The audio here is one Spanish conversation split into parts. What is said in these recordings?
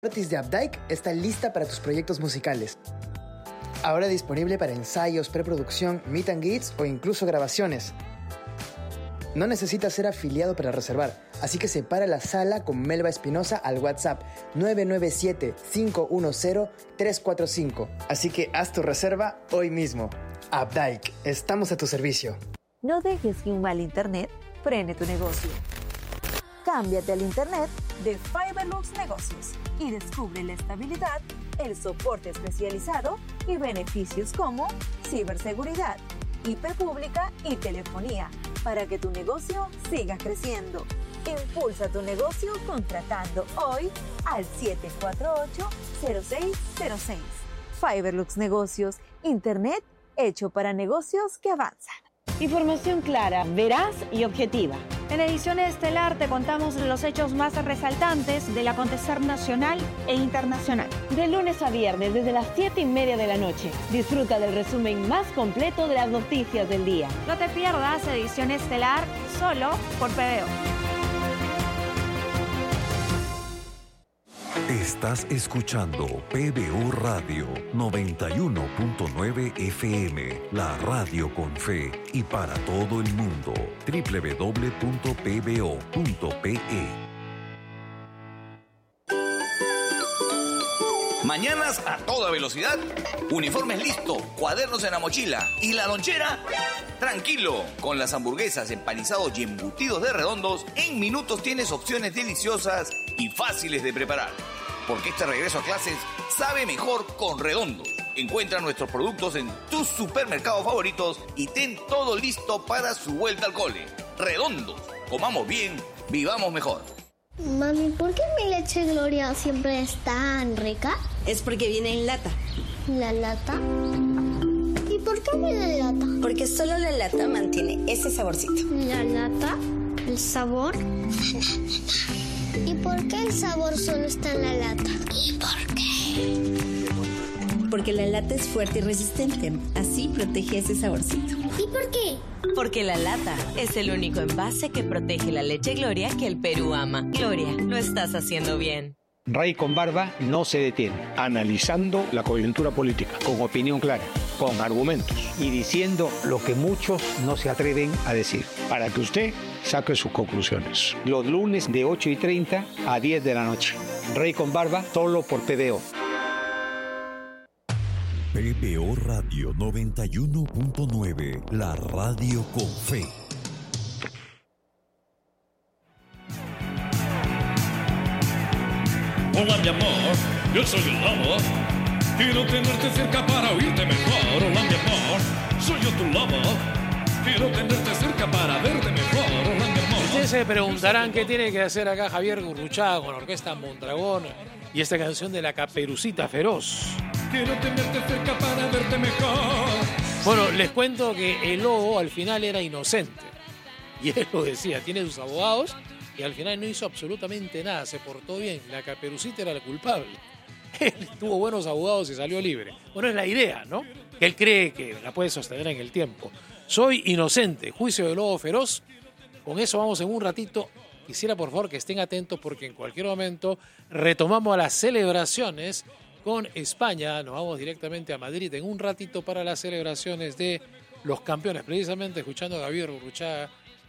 Artis de Updike está lista para tus proyectos musicales. Ahora disponible para ensayos, preproducción, meet and greets o incluso grabaciones. No necesitas ser afiliado para reservar, así que separa la sala con Melba Espinosa al WhatsApp 997-510-345. Así que haz tu reserva hoy mismo. Updike, estamos a tu servicio. No dejes que un mal internet frene tu negocio. Cámbiate al internet de Fiberlux Negocios y descubre la estabilidad, el soporte especializado y beneficios como ciberseguridad, IP pública y telefonía para que tu negocio siga creciendo. Impulsa tu negocio contratando hoy al 748-0606. Fiberlux Negocios, internet hecho para negocios que avanzan. Información clara, veraz y objetiva. En Ediciones Estelar te contamos los hechos más resaltantes del acontecer nacional e internacional. De lunes a viernes desde las 7:30 de la noche. Disfruta del resumen más completo de las noticias del día. No te pierdas Ediciones Estelar solo por PBO. Estás escuchando PBO Radio 91.9 FM, la radio con fe y para todo el mundo. www.pbo.pe. Mañanas a toda velocidad, uniformes listo, cuadernos en la mochila y la lonchera. Tranquilo, con las hamburguesas, empanizados y embutidos de Redondos, en minutos tienes opciones deliciosas y fáciles de preparar. Porque este regreso a clases sabe mejor con Redondos. Encuentra nuestros productos en tus supermercados favoritos y ten todo listo para su vuelta al cole. Redondos, comamos bien, vivamos mejor. Mami, ¿por qué mi leche Gloria siempre es tan rica? Es porque viene en lata. ¿La lata? ¿Y por qué viene en lata? Porque solo la lata mantiene ese saborcito. ¿La lata? ¿El sabor? ¿Y por qué el sabor solo está en la lata? ¿Y por qué? Porque la lata es fuerte y resistente. Así protege ese saborcito. ¿Y por qué? Porque la lata es el único envase que protege la leche Gloria que el Perú ama. Gloria, lo estás haciendo bien. Rey con Barba no se detiene, analizando la coyuntura política, con opinión clara, con argumentos y diciendo lo que muchos no se atreven a decir, para que usted saque sus conclusiones. Los lunes de 8:30 a 10 de la noche. Rey con Barba, solo por PBO. PBO Radio 91.9, la radio con fe. Hola mi amor, yo soy el lobo. Quiero tenerte cerca para oírte mejor. Hola mi amor, soy yo tu lobo. Quiero tenerte cerca para verte mejor. Hola mi amor. Ustedes se preguntarán qué tiene que hacer acá Javier Gurruchaga con la Orquesta Mondragón y esta canción de la Caperucita Feroz. Quiero tenerte cerca para verte mejor. Bueno, les cuento que el lobo al final era inocente. Y él lo decía, tiene sus abogados y al final no hizo absolutamente nada, se portó bien. La Caperucita era la culpable. Él tuvo buenos abogados y salió libre. Bueno, es la idea, ¿no? Que él cree que la puede sostener en el tiempo. Soy inocente, juicio del lobo feroz. Con eso vamos en un ratito. Quisiera por favor que estén atentos porque en cualquier momento retomamos las celebraciones con España. Nos vamos directamente a Madrid en un ratito para las celebraciones de los campeones. Precisamente escuchando a Javier Gurruchaga,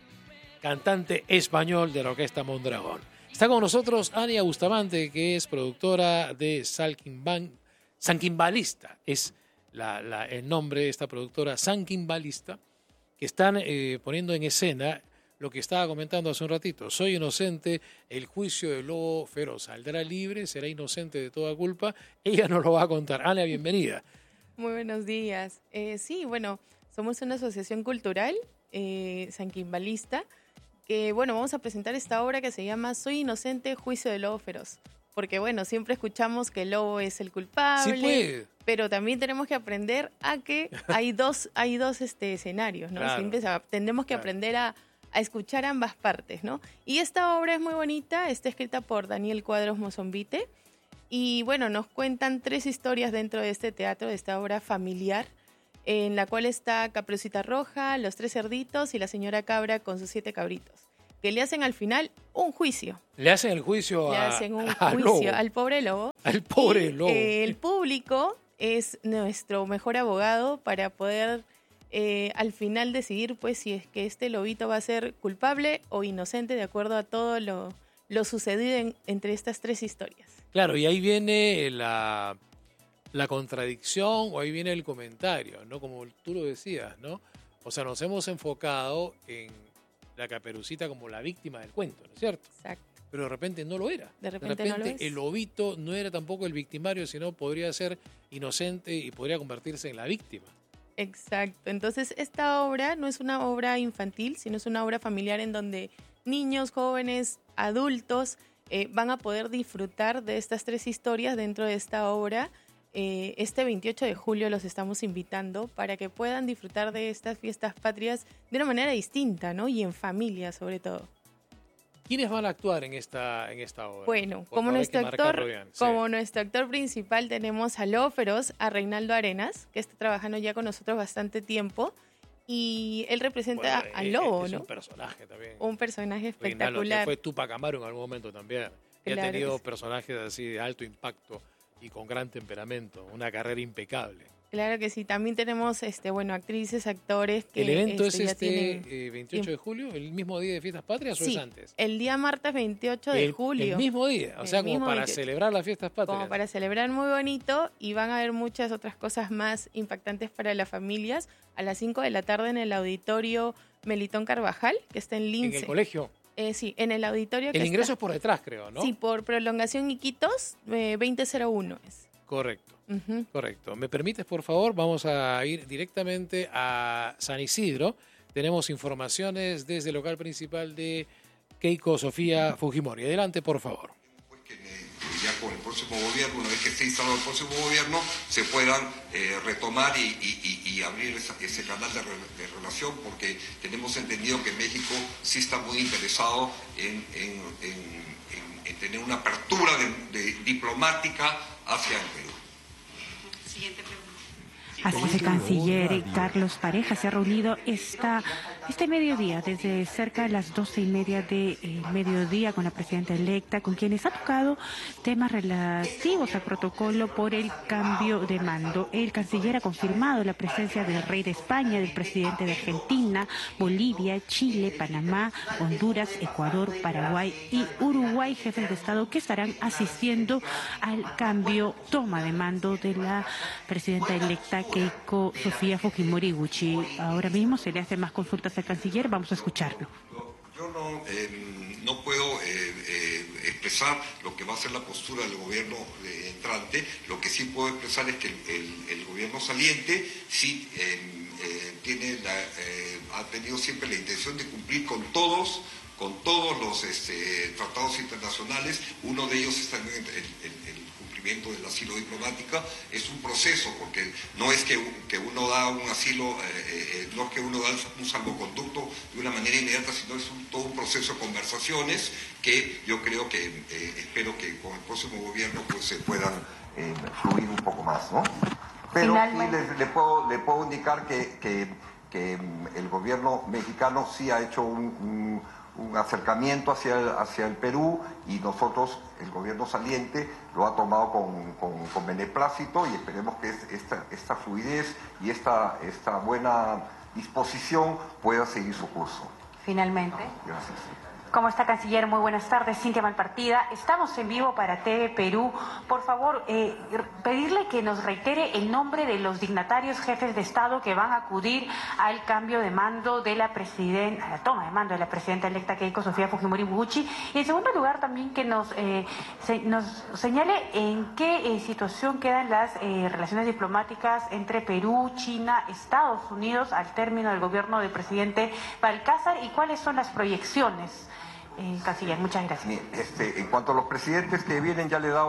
cantante español de la Orquesta Mondragón. Está con nosotros Ania Bustamante, que es productora de Sanquimbalista. Es el nombre de esta productora, Sanquimbalista, que están poniendo en escena lo que estaba comentando hace un ratito. Soy inocente, el juicio del lobo feroz. Saldrá libre, será inocente de toda culpa. Ella nos lo va a contar. Ania, bienvenida. Muy buenos días. Sí, bueno, somos una asociación cultural, Sanquimbalista, que bueno, vamos a presentar esta obra que se llama Soy inocente, juicio del lobo feroz. Porque bueno, siempre escuchamos que el lobo es el culpable, sí, pues. Pero también tenemos que aprender a que hay dos escenarios, ¿no? Claro. Siempre tenemos que aprender a escuchar ambas partes, ¿no? Y esta obra es muy bonita, está escrita por Daniel Cuadros Mozombite y bueno, nos cuentan 3 historias dentro de este teatro, de esta obra familiar, en la cual está Caperucita Roja, los 3 cerditos y la señora Cabra con sus 7 cabritos. que le hacen al final un juicio. Le hacen el juicio Le hacen un juicio al pobre lobo. Al pobre lobo. El público es nuestro mejor abogado para poder al final decidir pues si es que este lobito va a ser culpable o inocente de acuerdo a todo lo sucedido entre estas 3 historias. Claro, y ahí viene la contradicción o ahí viene el comentario, ¿no? Como tú lo decías, ¿no? O sea, nos hemos enfocado en la Caperucita como la víctima del cuento, ¿no es cierto? Exacto. Pero de repente no lo era. De repente no lo es. El lobito no era tampoco el victimario, sino podría ser inocente y podría convertirse en la víctima. Exacto. Entonces, esta obra no es una obra infantil, sino es una obra familiar en donde niños, jóvenes, adultos van a poder disfrutar de estas 3 historias dentro de esta obra. Este 28 de julio los estamos invitando para que puedan disfrutar de estas fiestas patrias de una manera distinta, ¿no? Y en familia, sobre todo. ¿Quiénes van a actuar en esta obra? Bueno, como nuestro actor principal tenemos a Lobo Feroz, a Reinaldo Arenas, que está trabajando ya con nosotros bastante tiempo. Y él representa al lobo, ¿no? Es un personaje también. Un personaje espectacular. Reinaldo, que fue Tupac Amaru en algún momento también. Y ha tenido personajes así de alto impacto y con gran temperamento. Una carrera impecable. Claro que sí. También tenemos actrices, actores que ¿El evento es ya tienen 28 de julio? ¿El mismo día de Fiestas Patrias o es antes? El día martes 28 de julio. El mismo día, o sea, como para 28. Celebrar las Fiestas Patrias. Como para celebrar muy bonito, y van a haber muchas otras cosas más impactantes para las familias a las 5 de la tarde en el auditorio Melitón Carvajal, que está en Lince. ¿En el colegio? Sí, en el auditorio. El ingreso es por detrás, creo, ¿no? Sí, por prolongación Iquitos, 2001 es. Correcto. Correcto. ¿Me permites, por favor? Vamos a ir directamente a San Isidro. Tenemos informaciones desde el local principal de Keiko Sofía Fujimori. Adelante, por favor. Ya con el próximo gobierno, una vez que esté instalado el próximo gobierno, se puedan retomar y abrir ese canal de relación, porque tenemos entendido que México sí está muy interesado en tener una apertura diplomática hacia el Perú. Siguiente pregunta. Así es, el canciller Carlos Pareja se ha reunido este mediodía, desde cerca de las 12:30 del mediodía, con la presidenta electa, con quienes ha tocado temas relativos al protocolo por el cambio de mando. El canciller ha confirmado la presencia del rey de España, del presidente de Argentina, Bolivia, Chile, Panamá, Honduras, Ecuador, Paraguay y Uruguay, jefes de Estado que estarán asistiendo al toma de mando de la presidenta electa Keiko Sofía Fujimori Gucci. Ahora mismo se le hacen más consultas al canciller, vamos a escucharlo. Yo no puedo expresar lo que va a ser la postura del gobierno entrante. Lo que sí puedo expresar es que el gobierno saliente sí ha tenido siempre la intención de cumplir con todos los tratados internacionales. Uno de ellos está en el cumplimiento del asilo diplomático. Es un proceso, porque no es que uno da un asilo, no es que uno da un salvoconducto de una manera inmediata, sino es todo un proceso de conversaciones que yo creo que espero que con el próximo gobierno pues se puedan fluir un poco más, ¿no? Pero sí le puedo indicar que el gobierno mexicano sí ha hecho un acercamiento hacia el Perú, y nosotros, el gobierno saliente, lo ha tomado con beneplácito, y esperemos que esta fluidez y esta buena disposición pueda seguir su curso. Finalmente. Gracias. ¿Cómo está, canciller? Muy buenas tardes. Cintia Malpartida. Estamos en vivo para TV Perú. Por favor, pedirle que nos reitere el nombre de los dignatarios jefes de Estado que van a acudir al cambio de mando de la presidenta, a la toma de mando de la presidenta electa Keiko Sofía Fujimori Gucci. Y en segundo lugar, también que nos señale en qué situación quedan las relaciones diplomáticas entre Perú, China, Estados Unidos al término del gobierno del presidente Balcázar, y cuáles son las proyecciones. Canciller, muchas gracias. En cuanto a los presidentes que vienen, ya le he dado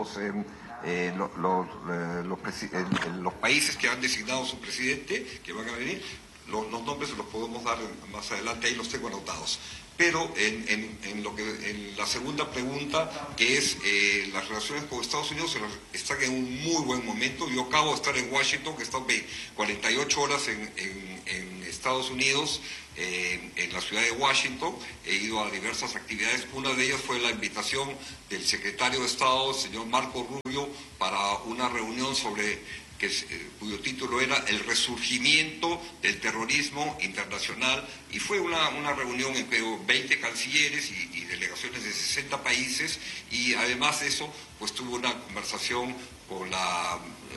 los países que han designado su presidente, que van a venir. Los nombres se los podemos dar más adelante, ahí los tengo anotados. pero en la segunda pregunta, que es las relaciones con Estados Unidos, están en un muy buen momento. Yo acabo de estar en Washington, que he estado 48 horas en Estados Unidos, en la ciudad de Washington. He ido a diversas actividades. Una de ellas fue la invitación del secretario de Estado, el señor Marco Rubio, para una reunión cuyo título era El resurgimiento del terrorismo internacional, y fue una reunión en que 20 cancilleres y delegaciones de 60 países, y además de eso pues tuvo una conversación con la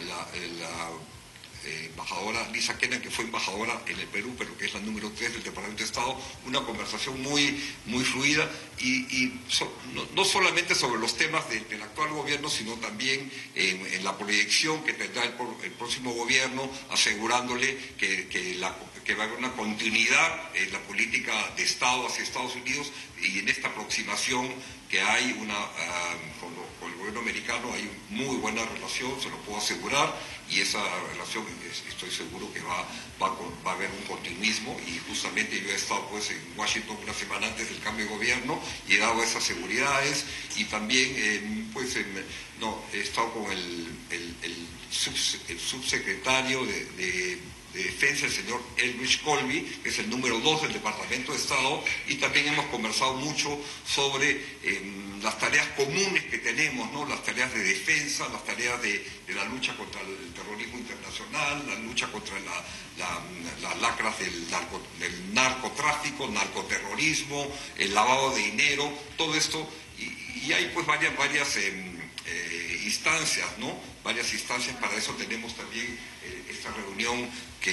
embajadora Lisa Kennan, que fue embajadora en el Perú, pero que es la número 3 del Departamento de Estado. Una conversación muy fluida, no solamente sobre los temas del actual gobierno, sino también en la proyección que tendrá el próximo gobierno, asegurándole que va a haber una continuidad en la política de Estado hacia Estados Unidos, y en esta aproximación que hay con el gobierno americano hay muy buena relación, se lo puedo asegurar, y esa relación estoy seguro que va a haber un continuismo. Y justamente yo he estado pues en Washington una semana antes del cambio de gobierno y he dado esas seguridades, y también he estado con el subsecretario de Defensa, el señor Elbridge Colby, que es el número 2 del Departamento de Estado, y también hemos conversado mucho sobre las tareas comunes que tenemos, ¿no? Las tareas de defensa, las tareas de la lucha contra el terrorismo internacional, la lucha contra las lacras del narcotráfico, narcoterrorismo, el lavado de dinero, todo esto, y hay pues varias instancias, ¿no? Varias instancias. Para eso tenemos también esta reunión,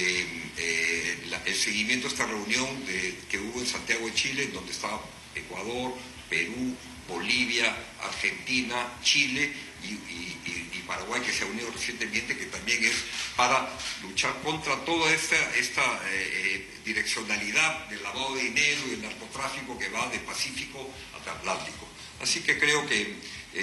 el seguimiento de esta reunión que hubo en Santiago de Chile, donde está Ecuador, Perú, Bolivia, Argentina, Chile y Paraguay, que se ha unido recientemente, que también es para luchar contra toda esta direccionalidad del lavado de dinero y el narcotráfico que va del Pacífico hasta Atlántico. Así que creo que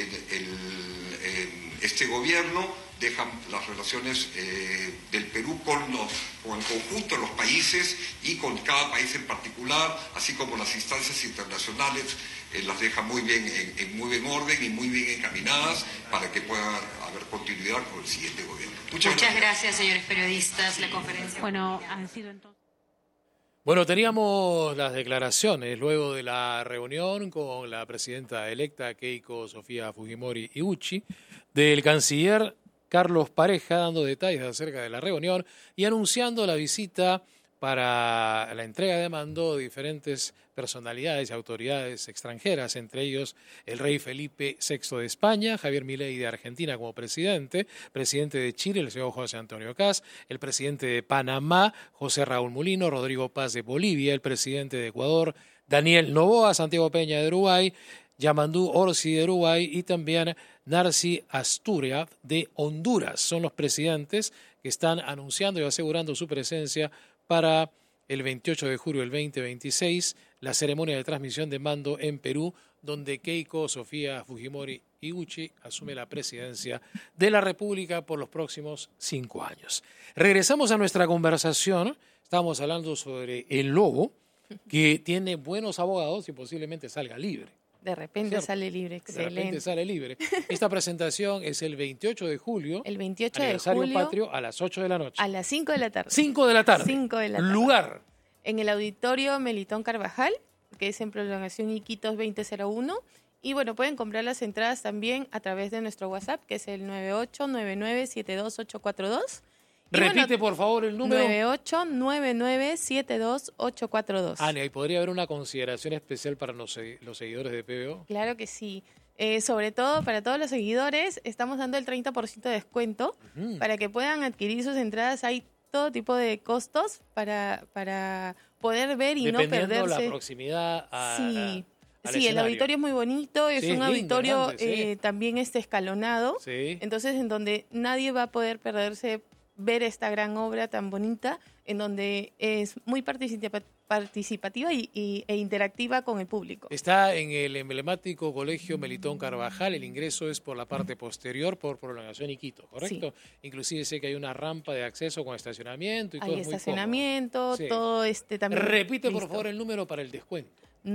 este gobierno deja las relaciones del Perú con el conjunto de los países y con cada país en particular, así como las instancias internacionales, las deja muy bien en muy buen orden y muy bien encaminadas para que pueda haber continuidad con el siguiente gobierno. Muchas gracias, señores periodistas. La conferencia. Bueno, han sido entonces. Bueno, teníamos las declaraciones luego de la reunión con la presidenta electa Keiko Sofía Fujimori Iuchi, del canciller Carlos Pareja, dando detalles acerca de la reunión y anunciando la visita para la entrega de mando de diferentes personalidades y autoridades extranjeras, entre ellos el rey Felipe VI de España, Javier Milei de Argentina como presidente de Chile, el señor José Antonio Kast, el presidente de Panamá, José Raúl Mulino, Rodrigo Paz de Bolivia, el presidente de Ecuador, Daniel Noboa, Santiago Peña de Uruguay, Yamandú Orsi de Uruguay y también Narci Asturias de Honduras. Son los presidentes que están anunciando y asegurando su presencia para el 28 de julio del 2026, la ceremonia de transmisión de mando en Perú, donde Keiko Sofía Fujimori Iuchi asume la presidencia de la República por los próximos 5 años. Regresamos a nuestra conversación. Estamos hablando sobre el Lobo, que tiene buenos abogados y posiblemente salga libre. De repente ¿Cierto? Sale libre, excelente. De repente sale libre. Esta presentación es el 28 de julio. El 28 de aniversario julio. Patrio a las 8 de la noche. A las 5 de la tarde. 5 de la tarde. 5 de la tarde. Lugar. En el auditorio Melitón Carvajal, que es en prolongación Iquitos 2001. Y bueno, pueden comprar las entradas también a través de nuestro WhatsApp, que es el 9899728842. Repite, por favor, el número. 9899728842. Ania, ¿y podría haber una consideración especial para los seguidores de PBO? Claro que sí. Sobre todo para todos los seguidores, estamos dando el 30% de descuento para que puedan adquirir sus entradas. Hay todo tipo de costos para poder ver y no perderse. Dependiendo la proximidad Sí, al el escenario. auditorio es muy bonito, es Sí, un es lindo, auditorio grande, sí. también escalonado, Sí. entonces en donde nadie va a poder perderse ver esta gran obra tan bonita, en donde es muy participativa e interactiva con el público. Está en el emblemático Colegio Melitón Carvajal. El ingreso es por la parte posterior, por Prolongación Iquitos, ¿correcto? Sí. Inclusive sé que hay una rampa de acceso con estacionamiento y todo. Hay estacionamiento, sí. Todo también. Repite, por favor, el número para el descuento.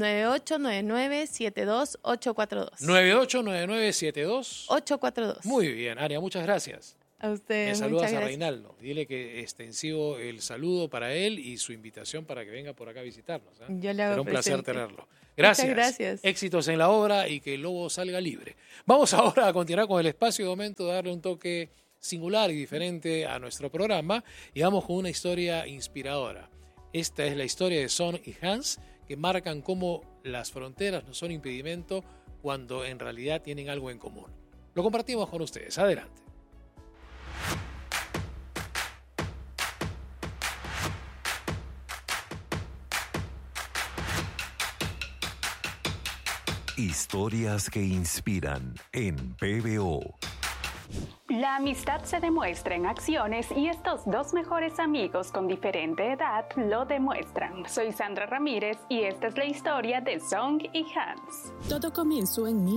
9899-72842. 9899-72-842. Muy bien, Aria, muchas gracias. A usted. Me saludas a Reinaldo. Dile que extensivo el saludo para él y su invitación para que venga por acá a visitarnos. Yo le hago Será un placer presente. tenerlo. Gracias. Muchas gracias. Éxitos en la obra y que el lobo salga libre. Vamos ahora a continuar con el espacio de momento, darle un toque singular y diferente a nuestro programa y vamos con una historia inspiradora. Esta es la historia de Son y Hans, que marcan cómo las fronteras no son impedimento cuando en realidad tienen algo en común. Lo compartimos con ustedes. Adelante. Historias que inspiran en PBO. La amistad se demuestra en acciones y estos dos mejores amigos con diferente edad lo demuestran. Soy Sandra Ramírez y esta es la historia de Song y Hans. Todo comenzó en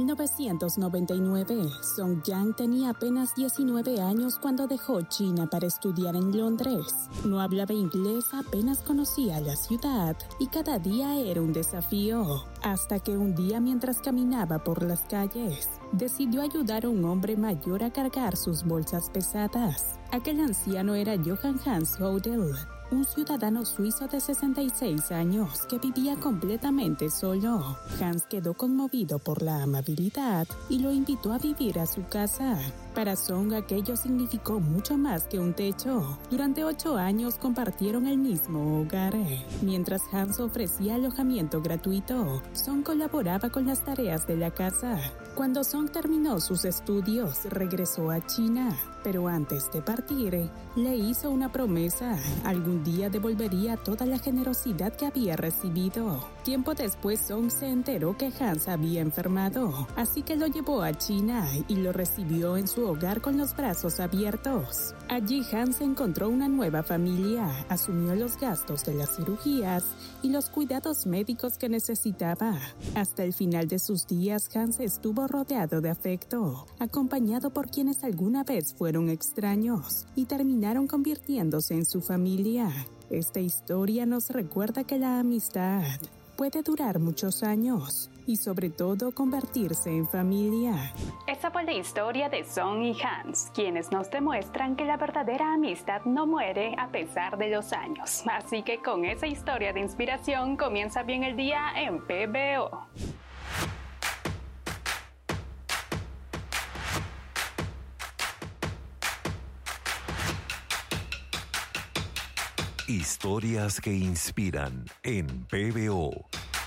1999. Song Yang tenía apenas 19 años cuando dejó China para estudiar en Londres. No hablaba inglés, apenas conocía la ciudad y cada día era un desafío. Hasta que un día, mientras caminaba por las calles, decidió ayudar a un hombre mayor a cargar sus bolsas pesadas. Aquel anciano era Johann Hans Hodel, un ciudadano suizo de 66 años que vivía completamente solo. Hans quedó conmovido por la amabilidad y lo invitó a vivir a su casa. Para Song aquello significó mucho más que un techo. Durante 8 años compartieron el mismo hogar. Mientras Hans ofrecía alojamiento gratuito, Song colaboraba con las tareas de la casa. Cuando Song terminó sus estudios, regresó a China. Pero antes de partir, le hizo una promesa. Algún día devolvería toda la generosidad que había recibido. Tiempo después, Song se enteró que Hans había enfermado, así que lo llevó a China y lo recibió en su hogar con los brazos abiertos. Allí Hans encontró una nueva familia, asumió los gastos de las cirugías y los cuidados médicos que necesitaba. Hasta el final de sus días, Hans estuvo rodeado de afecto, acompañado por quienes alguna vez fueron extraños y terminaron convirtiéndose en su familia. Esta historia nos recuerda que la amistad puede durar muchos años y sobre todo convertirse en familia. Esa fue la historia de Song y Hans, quienes nos demuestran que la verdadera amistad no muere a pesar de los años. Así que con esa historia de inspiración comienza bien el día en PBO. Historias que inspiran en PBO.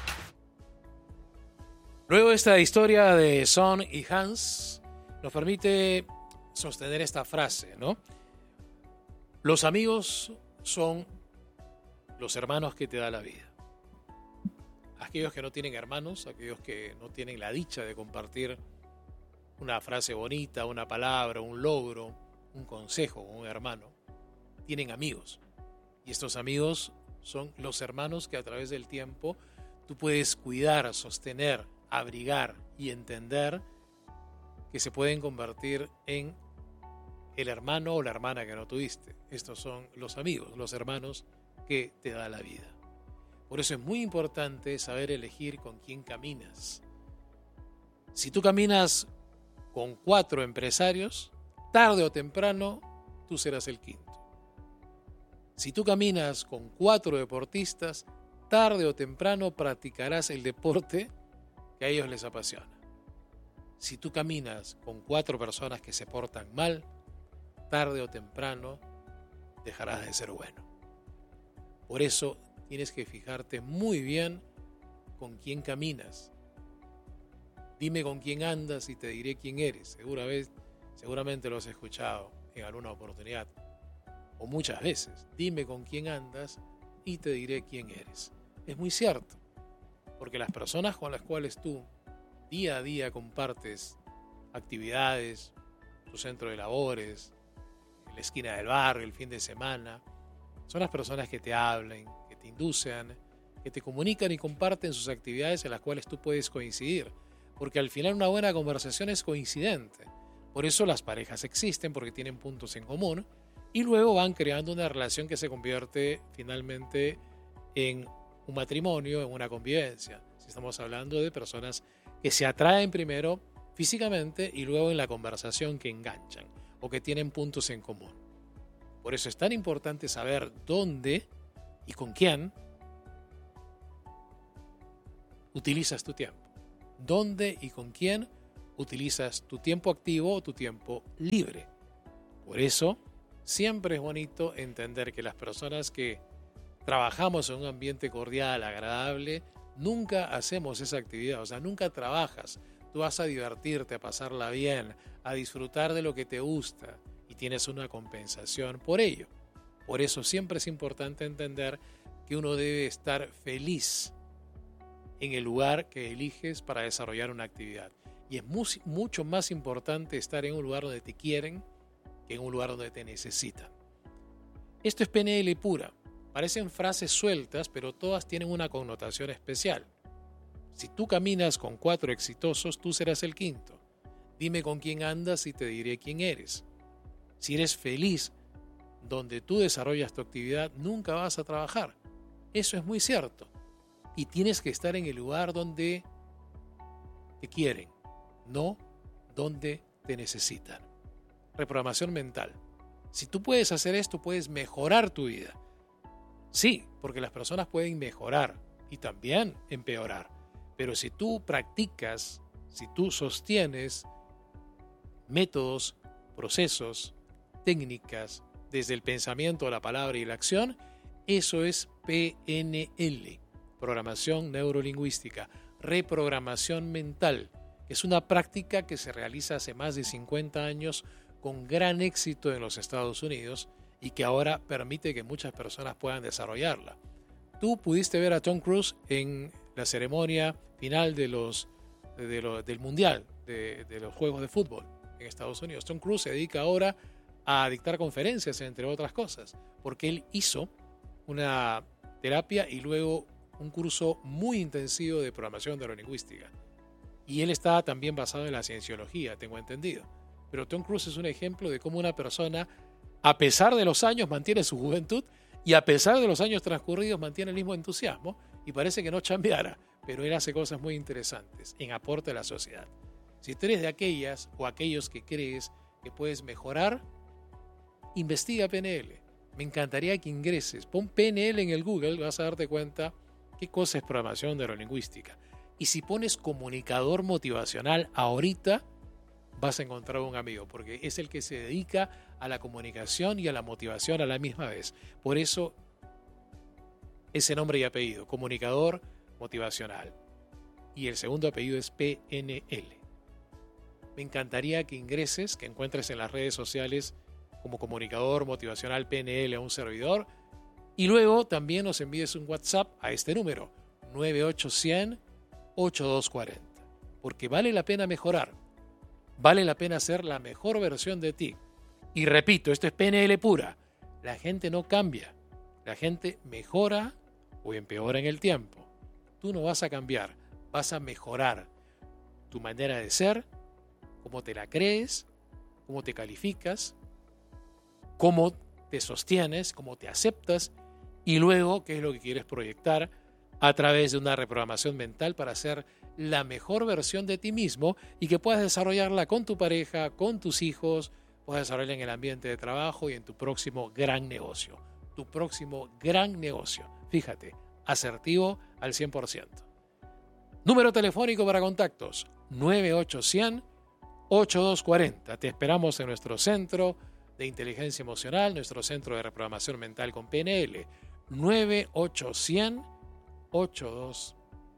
Luego esta historia de Son y Hans nos permite sostener esta frase, ¿no? Los amigos son los hermanos que te da la vida. Aquellos que no tienen hermanos, aquellos que no tienen la dicha de compartir una frase bonita, una palabra, un logro, un consejo con un hermano, tienen amigos. Y estos amigos son los hermanos que a través del tiempo tú puedes cuidar, sostener, abrigar y entender que se pueden convertir en el hermano o la hermana que no tuviste. Estos son los amigos, los hermanos que te da la vida. Por eso es muy importante saber elegir con quién caminas. Si tú caminas con 4 empresarios, tarde o temprano tú serás el quinto. Si tú caminas con 4 deportistas, tarde o temprano practicarás el deporte que a ellos les apasiona. Si tú caminas con 4 personas que se portan mal, tarde o temprano dejarás de ser bueno. Por eso tienes que fijarte muy bien con quién caminas. Dime con quién andas y te diré quién eres. Seguramente lo has escuchado en alguna oportunidad. O muchas veces, dime con quién andas y te diré quién eres. Es muy cierto, porque las personas con las cuales tú día a día compartes actividades, tu centro de labores, en la esquina del barrio, el fin de semana, son las personas que te hablan, que te inducen que te comunican y comparten sus actividades en las cuales tú puedes coincidir. Porque al final una buena conversación es coincidente. Por eso las parejas existen, porque tienen puntos en común y luego van creando una relación que se convierte finalmente en un matrimonio, en una convivencia. Si estamos hablando de personas que se atraen primero físicamente y luego en la conversación que enganchan o que tienen puntos en común. Por eso es tan importante saber dónde y con quién utilizas tu tiempo. Dónde y con quién utilizas tu tiempo activo o tu tiempo libre. Por eso, siempre es bonito entender que las personas que trabajamos en un ambiente cordial, agradable, nunca hacemos esa actividad, o sea, nunca trabajas. Tú vas a divertirte, a pasarla bien, a disfrutar de lo que te gusta y tienes una compensación por ello. Por eso siempre es importante entender que uno debe estar feliz en el lugar que eliges para desarrollar una actividad. Y es mucho más importante estar en un lugar donde te quieren que en un lugar donde te necesitan. Esto es PNL pura. Parecen frases sueltas, pero todas tienen una connotación especial. Si tú caminas con 4 exitosos, tú serás el 5º. Dime con quién andas y te diré quién eres. Si eres feliz donde tú desarrollas tu actividad, nunca vas a trabajar. Eso es muy cierto. Y tienes que estar en el lugar donde te quieren, no donde te necesitan. Reprogramación mental. Si tú puedes hacer esto, puedes mejorar tu vida. Sí, porque las personas pueden mejorar y también empeorar. Pero si tú practicas, si tú sostienes métodos, procesos, técnicas, desde el pensamiento, la palabra y la acción, eso es PNL. Programación neurolingüística, reprogramación mental, que es una práctica que se realiza hace más de 50 años con gran éxito en los Estados Unidos y que ahora permite que muchas personas puedan desarrollarla. Tú pudiste ver a Tom Cruise en la ceremonia final del Mundial, de los Juegos de Fútbol en Estados Unidos. Tom Cruise se dedica ahora a dictar conferencias, entre otras cosas, porque él hizo una terapia y luego un curso muy intensivo de programación neurolingüística. Y él está también basado en la cienciología, tengo entendido. Pero Tom Cruise es un ejemplo de cómo una persona, a pesar de los años, mantiene su juventud y a pesar de los años transcurridos mantiene el mismo entusiasmo y parece que no cambiara, pero él hace cosas muy interesantes en aporte a la sociedad. Si tú eres de aquellas o aquellos que crees que puedes mejorar, investiga PNL. Me encantaría que ingreses, pon PNL en el Google, vas a darte cuenta qué cosa es programación neurolingüística. Y si pones comunicador motivacional ahorita, vas a encontrar un amigo, porque es el que se dedica a la comunicación y a la motivación a la misma vez. Por eso, ese nombre y apellido, comunicador motivacional. Y el segundo apellido es PNL. Me encantaría que ingreses, que encuentres en las redes sociales como comunicador motivacional PNL a un servidor, y luego también nos envíes un WhatsApp a este número, 9800-8240, porque vale la pena mejorar, vale la pena ser la mejor versión de ti. Y repito, esto es PNL pura, la gente no cambia, la gente mejora o empeora en el tiempo. Tú no vas a cambiar, vas a mejorar tu manera de ser, cómo te la crees, cómo te calificas, cómo te sostienes, cómo te aceptas y luego qué es lo que quieres proyectar a través de una reprogramación mental para ser la mejor versión de ti mismo y que puedas desarrollarla con tu pareja, con tus hijos, puedas desarrollarla en el ambiente de trabajo y en tu próximo gran negocio. Tu próximo gran negocio. Fíjate, asertivo al 100%. Número telefónico para contactos, 9800-8240. Te esperamos en nuestro centro de inteligencia emocional, nuestro centro de reprogramación mental con PNL, 9800-8240.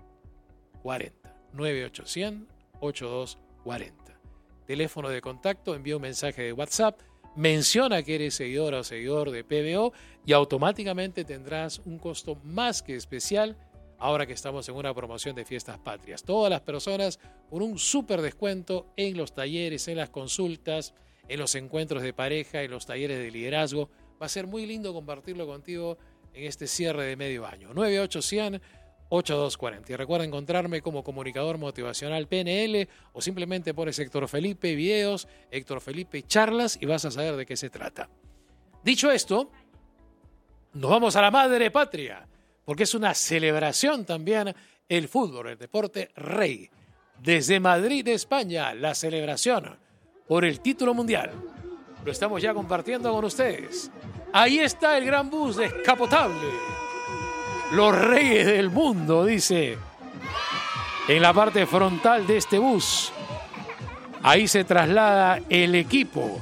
9800-8240. Teléfono de contacto, envía un mensaje de WhatsApp, menciona que eres seguidora o seguidor de PBO y automáticamente tendrás un costo más que especial ahora que estamos en una promoción de Fiestas Patrias. Todas las personas con un súper descuento en los talleres, en las consultas, en los encuentros de pareja, en los talleres de liderazgo. Va a ser muy lindo compartirlo contigo en este cierre de medio año. 98100-8240. Y recuerda encontrarme como comunicador motivacional PNL o simplemente pones Héctor Felipe Videos, Héctor Felipe Charlas y vas a saber de qué se trata. Dicho esto, nos vamos a la madre patria, porque es una celebración también el fútbol, el deporte rey. Desde Madrid, España, la celebración por el título mundial. Lo estamos ya compartiendo con ustedes. Ahí está el gran bus descapotable. Los reyes del mundo, dice, en la parte frontal de este bus. Ahí se traslada el equipo.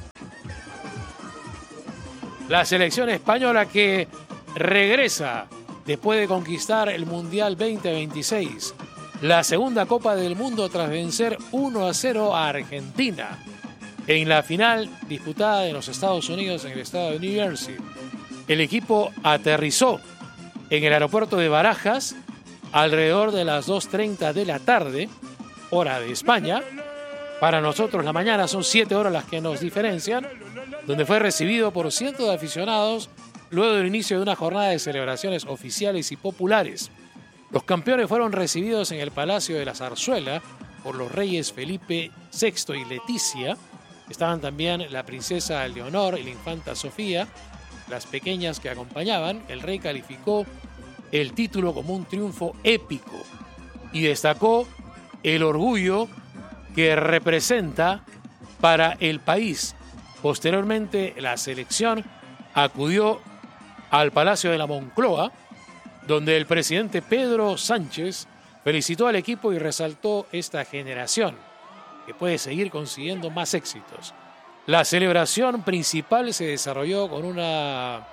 La selección española que regresa después de conquistar el Mundial 2026. La segunda Copa del Mundo tras vencer 1-0 a Argentina en la final disputada en los Estados Unidos en el estado de New Jersey. El equipo aterrizó en el aeropuerto de Barajas alrededor de las 2:30 de la tarde, hora de España. Para nosotros la mañana, son 7 horas las que nos diferencian, donde fue recibido por cientos de aficionados luego del inicio de una jornada de celebraciones oficiales y populares. Los campeones fueron recibidos en el Palacio de la Zarzuela por los reyes Felipe VI y Leticia. Estaban también la princesa Leonor y la infanta Sofía, las pequeñas que acompañaban. El rey calificó el título como un triunfo épico y destacó el orgullo que representa para el país. Posteriormente, la selección acudió al Palacio de la Moncloa, donde el presidente Pedro Sánchez felicitó al equipo y resaltó esta generación que puede seguir consiguiendo más éxitos. La celebración principal se desarrolló con una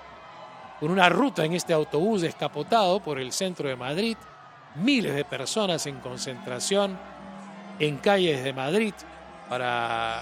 ruta en este autobús descapotado por el centro de Madrid. Miles de personas en concentración en calles de Madrid para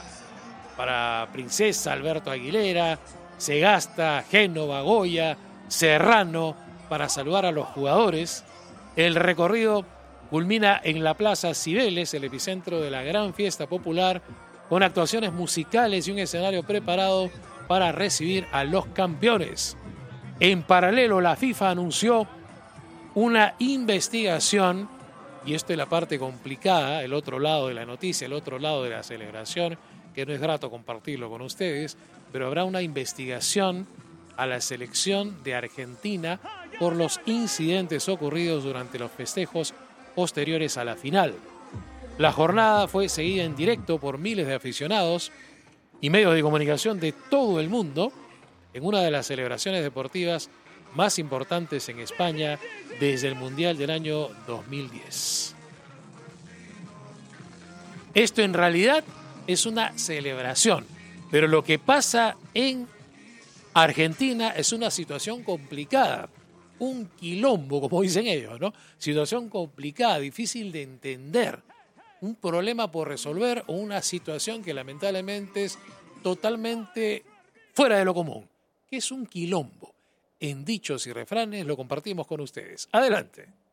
Princesa, Alberto Aguilera, Segasta, Génova, Goya, Serrano, para saludar a los jugadores. El recorrido culmina en la Plaza Cibeles, el epicentro de la gran fiesta popular, con actuaciones musicales y un escenario preparado para recibir a los campeones. En paralelo, la FIFA anunció una investigación, y esto es la parte complicada, el otro lado de la noticia, el otro lado de la celebración, que no es grato compartirlo con ustedes, pero habrá una investigación a la selección de Argentina por los incidentes ocurridos durante los festejos posteriores a la final. La jornada fue seguida en directo por miles de aficionados y medios de comunicación de todo el mundo en una de las celebraciones deportivas más importantes en España desde el Mundial del año 2010. Esto en realidad es una celebración, pero lo que pasa en Argentina es una situación complicada, un quilombo, como dicen ellos, ¿no? Situación complicada, difícil de entender, un problema por resolver o una situación que lamentablemente es totalmente fuera de lo común, que es un quilombo. En dichos y refranes lo compartimos con ustedes. Adelante.